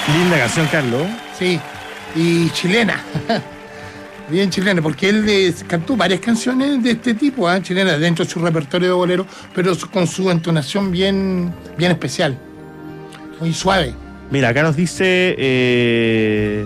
Linda canción, Carlos. Sí, y chilena. Bien chilena, porque él cantó varias canciones de este tipo, chilenas, dentro de su repertorio de bolero, pero con su entonación bien especial, muy suave. Mira, acá nos dice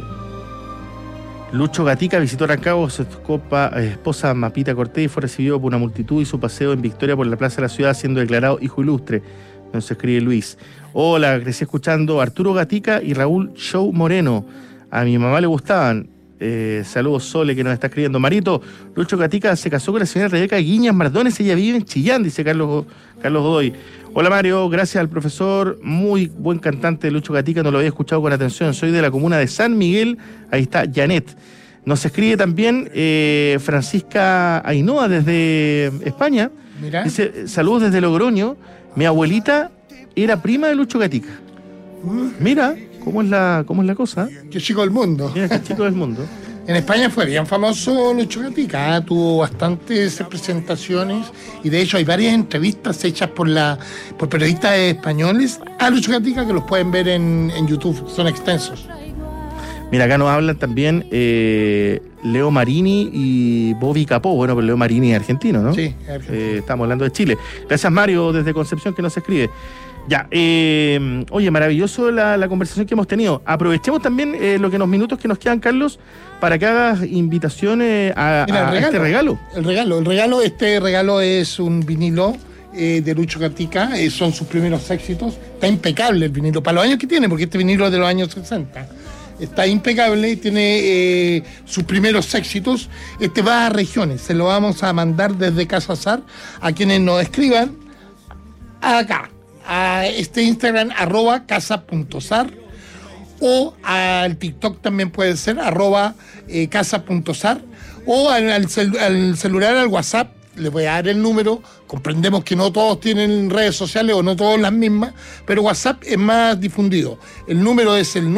Lucho Gatica visitó Rancagua, su esposa Mapita Cortés, y fue recibido por una multitud y su paseo en Victoria por la plaza de la ciudad, siendo declarado hijo ilustre. Nos escribe Luis. Hola, crecí escuchando Arturo Gatica y Raúl Show Moreno. A mi mamá le gustaban. Saludos, Sole, que nos está escribiendo. Marito, Lucho Gatica se casó con la señora Rebeca Guiñas Mardones, ella vive en Chillán, dice Carlos Godoy. Hola Mario, gracias al profesor, muy buen cantante Lucho Gatica, no lo había escuchado con atención, soy de la comuna de San Miguel, ahí está Janet. Nos escribe también Francisca Ainhoa desde España. Mirá. Dice, saludos desde Logroño, mi abuelita era prima de Lucho Gatica. Mira cómo es la cosa. Qué chico del mundo. Mira qué chico del mundo. En España fue bien famoso Lucho Gatica, tuvo bastantes presentaciones y de hecho hay varias entrevistas hechas por periodistas españoles a Lucho Gatica que los pueden ver en YouTube, son extensos. Mira, acá nos hablan también Leo Marini y Bobby Capó. Bueno, pero Leo Marini es argentino, ¿no? Sí, es argentino. Estamos hablando de Chile. Gracias Mario desde Concepción que nos escribe. Ya, oye, maravilloso la conversación que hemos tenido. Aprovechemos también los minutos que nos quedan, Carlos, para que hagas invitaciones a este regalo. El regalo es un vinilo de Lucho Gatica, son sus primeros éxitos. Está impecable el vinilo, para los años que tiene, porque este vinilo es de los años 60. Está impecable, tiene sus primeros éxitos. Este va a regiones, se lo vamos a mandar desde Casa Sar a quienes nos escriban acá a este Instagram @casa.sar o al TikTok también puede ser @casa.sar o al celular, al WhatsApp. Les voy a dar el número. Comprendemos que no todos tienen redes sociales o no todos las mismas, pero WhatsApp es más difundido. El número es el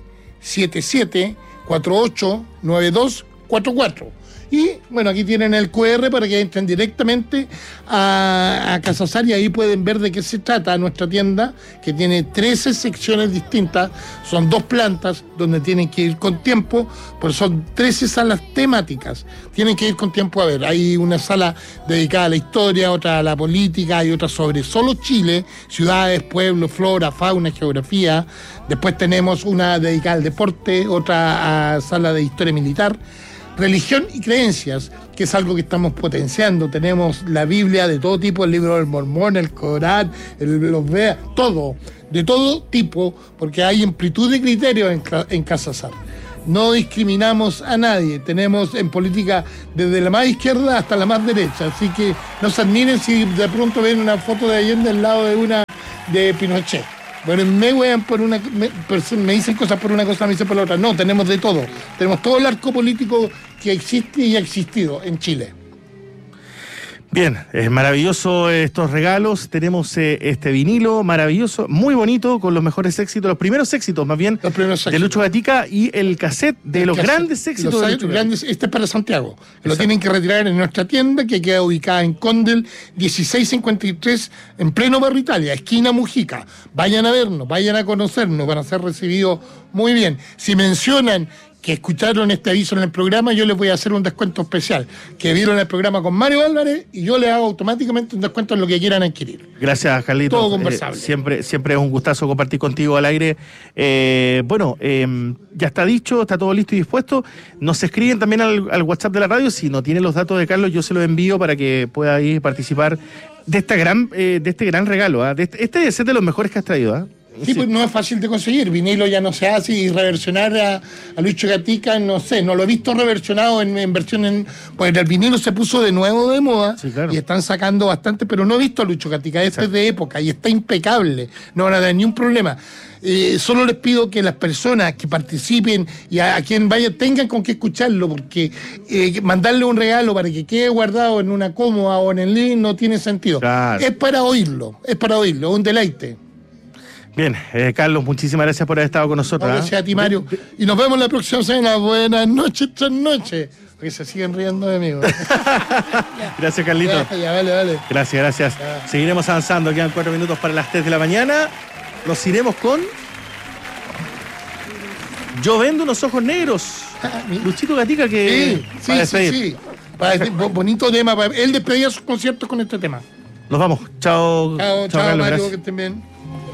977-489244. Y bueno, aquí tienen el QR para que entren directamente a Casa Sar y ahí pueden ver de qué se trata nuestra tienda, que tiene 13 secciones distintas, son 2 plantas donde tienen que ir con tiempo, pero son 13 salas temáticas, tienen que ir con tiempo a ver. Hay una sala dedicada a la historia, otra a la política, hay otra sobre solo Chile, ciudades, pueblos, flora, fauna, geografía. Después tenemos una dedicada al deporte, otra a sala de historia militar. Religión y creencias, que es algo que estamos potenciando. Tenemos la Biblia de todo tipo, el libro del Mormón, el Corán, los Vedas, todo, de todo tipo, porque hay amplitud de criterios en Casa Sar. No discriminamos a nadie, tenemos en política desde la más izquierda hasta la más derecha, así que no se admiren si de pronto ven una foto de Allende al lado de una de Pinochet. Bueno, me dicen cosas por una cosa, me dicen por la otra. No, tenemos de todo. Tenemos todo el arco político que existe y ha existido en Chile. Bien, es maravilloso estos regalos. Tenemos este vinilo maravilloso, muy bonito, con los mejores éxitos, los primeros éxitos más bien, de Lucho Gatica y el cassette de los grandes éxitos de Lucho Gatica. Este es para Santiago. Exacto. Lo tienen que retirar en nuestra tienda, que queda ubicada en Condel 1653, en pleno Barrio Italia, esquina Mujica. Vayan a vernos, vayan a conocernos, van a ser recibidos muy bien. Si mencionan que escucharon este aviso en el programa, yo les voy a hacer un descuento especial, que vieron el programa con Mario Álvarez y yo les hago automáticamente un descuento en lo que quieran adquirir. Gracias, Carlitos. Todo conversable. Siempre es un gustazo compartir contigo al aire. Ya está dicho, está todo listo y dispuesto. Nos escriben también al WhatsApp de la radio. Si no tienen los datos de Carlos, yo se los envío para que pueda ir participar de este gran regalo. Este debe ser de los mejores que has traído. Sí, pues no es fácil de conseguir. Vinilo ya no se hace y reversionar a Lucho Gatica, no sé, no lo he visto reversionado en versión pues el vinilo se puso de nuevo de moda, sí, claro. Y están sacando bastante, pero no he visto a Lucho Gatica, es de época y está impecable, no van a dar ni un problema. Solo les pido que las personas que participen y a quien vaya tengan con qué escucharlo, porque mandarle un regalo para que quede guardado en una cómoda o en el living no tiene sentido. Claro. Es para oírlo, un deleite. Bien, Carlos, muchísimas gracias por haber estado con nosotros. Gracias a ti, Mario. Y nos vemos la próxima semana. Buenas noches, tras noches. Porque se siguen riendo de mí. Gracias, Carlito. Ya, vale. Gracias. Ya. Seguiremos avanzando. Quedan 4 minutos para las 3 de la mañana. Nos iremos con Yo vendo unos ojos negros. Luchito Gatica que... Sí. Bonito tema. Él despedía sus conciertos con este tema. Nos vamos. Chao. Chao, Carlos, Mario, gracias. que estén bien.